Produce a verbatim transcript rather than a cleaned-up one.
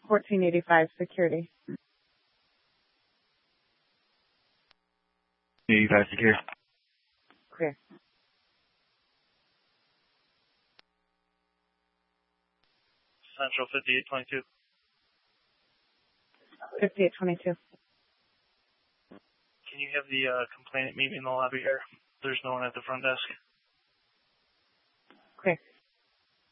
fourteen eighty-five security. eighty-five secure. Clear. Central fifty-eight twenty-two. fifty-eight twenty-two. Can you have the uh, complainant meet me in the lobby here? There's no one at the front desk.